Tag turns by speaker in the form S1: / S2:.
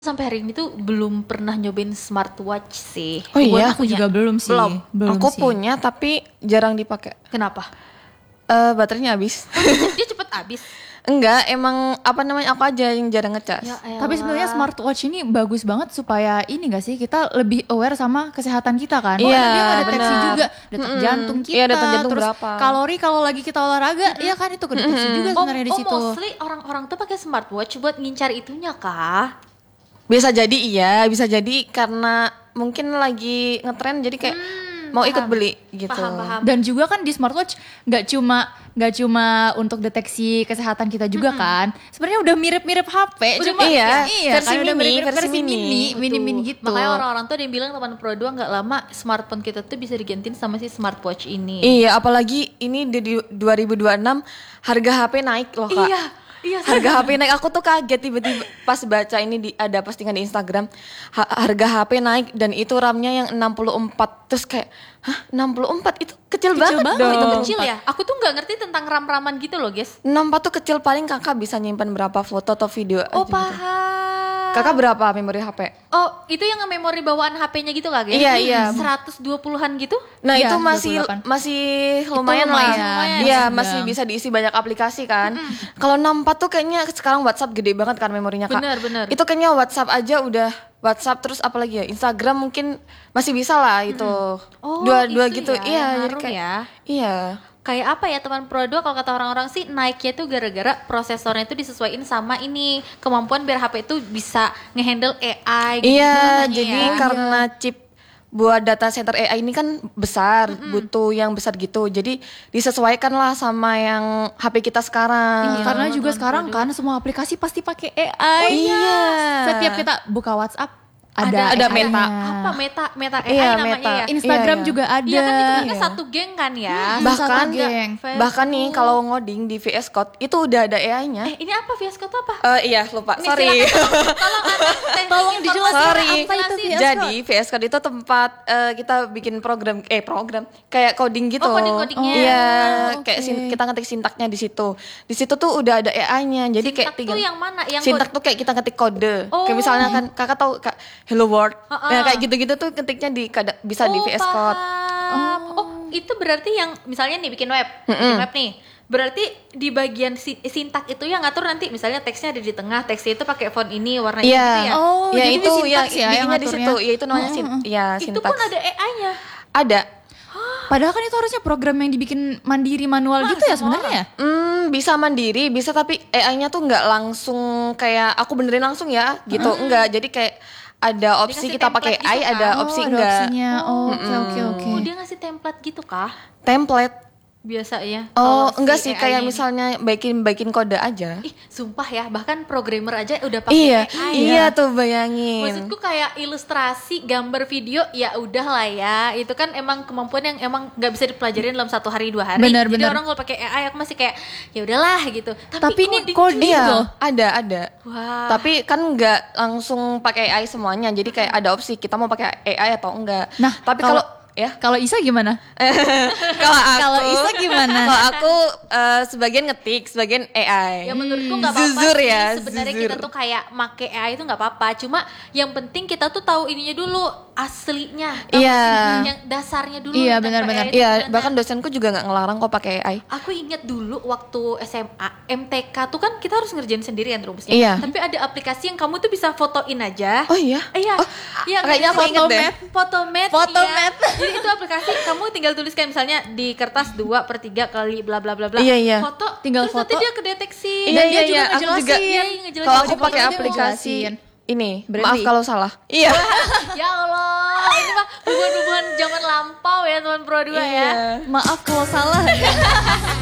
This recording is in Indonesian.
S1: Sampai hari ini tuh belum pernah nyobain smartwatch sih.
S2: Oh iya,
S3: Aku juga belum sih.
S1: Belum.
S2: aku
S3: sih.
S2: punya tapi jarang dipakai.
S1: Kenapa?
S2: Baterainya habis.
S1: Dia cepet habis.
S2: Enggak, emang apa namanya, aku aja yang jarang ngecas.
S1: Ya
S3: Tapi sebenarnya smartwatch ini bagus banget supaya ini gak sih, kita lebih aware sama kesehatan kita kan.
S2: Iya,
S3: Dia ngedeteksi
S2: benar.
S3: juga detak jantung kita,
S2: Iya, detak jantung
S3: terus
S2: berapa.
S3: kalori kalau lagi kita olahraga, ya kan itu kedeteksi juga sebenarnya di situ.
S1: Mostly orang-orang tuh pakai smartwatch buat ngincar itunya kah?
S2: Bisa jadi iya, bisa jadi karena mungkin lagi ngetren jadi kayak mau ikut beli gitu.
S1: Paham.
S3: Dan juga kan di smartwatch nggak cuma untuk deteksi kesehatan kita juga kan. Sebenarnya udah mirip-mirip HP,
S1: Udah
S3: cuma
S2: iya,
S3: kan
S2: versi
S3: udah
S2: mini,
S3: mirip-mirip
S2: versi
S3: mini
S1: Betul.
S3: gitu.
S1: Makanya orang-orang tuh ada yang bilang teman Pro 2 nggak lama smartphone kita tuh bisa digantiin sama si smartwatch ini.
S2: Iya, apalagi ini di 2026 harga HP naik loh, Kak.
S1: Iya.
S2: Harga HP naik, aku tuh kaget tiba-tiba pas baca ini ada postingan di Instagram, harga HP naik dan itu RAM-nya yang 64. Terus kayak, hah, 64 itu kecil banget
S3: banget.
S2: dong.
S1: Itu kecil ya. Aku tuh nggak ngerti tentang RAM-raman gitu loh, guys.
S2: 64 tuh kecil, paling kakak bisa nyimpan berapa foto atau video aja
S1: Oh,
S2: gitu.
S1: paham.
S2: Kakak berapa memori HP?
S1: Oh, itu yang memori bawaan HP-nya gitu kah, guys?
S2: Iya.
S1: 120-an gitu?
S2: Nah
S3: Iya,
S2: itu masih
S3: 28.
S2: masih lumayan lah.
S3: lumayan.
S2: Iya,
S3: Lumayan.
S2: masih bisa diisi banyak aplikasi kan. Kalau 64 tuh kayaknya sekarang WhatsApp gede banget kan memorinya, Kak.
S1: Bener.
S2: Itu kayaknya WhatsApp aja udah WhatsApp, terus apalagi ya, Instagram mungkin masih bisa lah itu.
S1: Oh,
S2: Dua
S1: itu
S2: gitu.
S1: ya,
S2: Iya, jadi
S1: ngaruh
S2: kayak
S1: ya.
S2: iya.
S1: Kayak apa ya teman Pro 2 kalau kata orang-orang sih naiknya tuh gara-gara prosesornya itu disesuaikan sama ini kemampuan biar HP itu bisa ngehandle AI gitu
S2: Iya,
S1: namanya
S2: jadi
S1: ya.
S2: karena chip buat data center AI ini kan besar, butuh yang besar gitu. Jadi disesuaikan lah sama yang HP kita sekarang.
S3: Karena juga sekarang kan semua aplikasi pasti pakai AI.
S2: Iya.
S3: Setiap kita buka WhatsApp
S2: Ada
S3: ada
S2: Meta.
S3: AI-nya.
S1: Meta AI
S2: Iya,
S1: namanya
S2: Meta.
S1: ya.
S3: Instagram
S2: Iya.
S3: juga ada.
S1: Iya kan itu mereka satu geng kan ya.
S2: Bahkan
S3: satu geng.
S2: bahkan nih kalau ngoding di VS Code itu udah ada AI-nya.
S1: Ini apa VS Code tuh apa?
S2: Iya, lupa.
S1: Ini
S2: Sorry.
S1: Tolong
S3: Tolong dijelasin
S2: Sorry.
S3: apa itu VS Code?
S2: Jadi VS Code itu tempat kita bikin program kayak coding gitu.
S1: Oh, coding-codingnya.
S2: Iya,
S3: Oh,
S2: kayak
S3: oke.
S2: kita ngetik sintaknya di situ. Di situ tuh udah ada AI-nya. Jadi
S1: Sintak
S2: kayak
S1: tuh yang mana? Yang
S2: sintak tuh kayak kita ngetik kode.
S1: Oh.
S2: Kayak misalnya kan kakak tahu Kak Hello World.
S1: Heeh.
S2: Ya, kayak gitu-gitu tuh ketiknya bisa di VS Code.
S1: paham. Oh, itu berarti yang misalnya nih bikin web nih. Berarti di bagian sintak itu yang ngatur nanti misalnya teksnya ada di tengah, teksnya itu pakai font ini, warnanya
S2: Iya.
S1: gitu ya.
S3: Oh,
S2: ya
S3: jadi
S2: itu
S3: di
S2: yang
S3: sintaks ya yang
S2: bikinnya di
S3: ngaturnya.
S2: situ. Ya itu namanya
S1: Itu
S2: sintaks.
S1: pun ada AI-nya.
S2: Ada.
S3: Padahal kan itu harusnya program yang dibikin mandiri manual gitu ya sebenarnya ya?
S2: Bisa mandiri, bisa tapi AI-nya tuh nggak langsung kayak aku benerin langsung ya gitu. Enggak. Jadi kayak ada opsi
S1: Dikasih
S2: kita pakai
S1: template
S2: AI,
S1: gitu kan?
S2: ada opsi
S3: ada
S2: enggak.
S3: opsinya. Oh, oke.
S1: Oh, dia ngasih template gitu kah?
S2: Template.
S1: Biasa ya.
S2: Oh,
S1: Kalau
S2: enggak
S1: si
S2: sih, kayak
S1: AI-nya.
S2: misalnya bikin kode aja.
S1: Ih, sumpah ya, bahkan programmer aja udah pakai
S2: Iya,
S1: AI.
S2: iya tuh bayangin.
S1: Maksudku kayak ilustrasi, gambar, video, ya udah lah ya. Itu kan emang kemampuan yang emang nggak bisa dipelajarin dalam 1 hari 2 hari.
S3: Benar,
S1: Jadi
S3: benar.
S1: orang kalau pakai AI aku masih kayak ya udahlah gitu.
S3: Tapi ini
S1: coding
S3: coding
S1: juga.
S2: Iya,
S3: loh.
S2: ada.
S1: Wah.
S2: Tapi kan nggak langsung pakai AI semuanya. Jadi kayak ada opsi kita mau pakai AI atau enggak.
S3: Nah,
S2: tapi
S3: kalau-
S2: kalau ya
S3: Kalau Isa gimana?
S2: kalau aku
S3: Kalau Isa gimana?
S2: Kalau aku sebagian ngetik, sebagian AI.
S1: Ya menurutku nggak apa-apa
S2: Zuzur
S1: sih.
S2: ya,
S1: Sebenarnya
S2: zuzur.
S1: kita tuh kayak make AI itu nggak apa-apa. Cuma yang penting kita tuh tahu ininya dulu, aslinya. Tahu
S2: Iya.
S1: sih, yang dasarnya dulu.
S3: Iya,
S1: tentang
S3: benar-benar.
S1: AI itu
S2: Iya,
S1: gimana.
S2: bahkan dosenku juga nggak ngelarang kok pakai AI.
S1: Aku inget dulu waktu SMA, MTK tuh kan kita harus ngerjain sendirian rumusnya.
S2: Iya.
S1: Tapi ada aplikasi yang kamu tuh bisa fotoin aja.
S2: Oh iya?
S1: Iya.
S2: Oh,
S1: Iya,
S2: kayaknya aku inget deh.
S1: Photomat.
S3: Photomat.
S1: Iya. Jadi itu aplikasi kamu tinggal tuliskan misalnya di kertas 2/3 kali bla bla bla bla.
S2: Iya.
S1: Foto,
S3: Tinggal
S1: terus nanti
S3: foto.
S1: dia kedeteksi.
S2: Iya,
S3: Dan dia
S2: iya,
S3: juga
S2: iya. Aku
S3: ngejelasin.
S2: juga.
S1: Iya, ngejelasin.
S2: Kalau aku
S3: Foto
S2: pakai
S3: dia
S2: aplikasi
S3: ngejelasin.
S2: ini,
S3: Berarti-
S2: maaf kalau salah. Iya.
S1: Ya Allah, ini mah hubungan-hubungan zaman lampau ya teman Pro 2 ya.
S2: Iya.
S3: Maaf kalau salah.